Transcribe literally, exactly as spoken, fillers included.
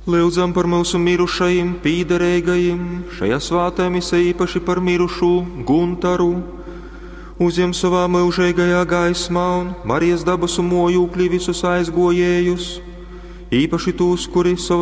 Lūdzam par mūsu mirušajiem, pīderīgajiem, šajā svētā misē īpaši par mirušu Guntaru. Uzņem savā mūžīgajā gaismā un Marijas dabas un mojūkļi visus aizgojējus, īpaši tūs, kuri savā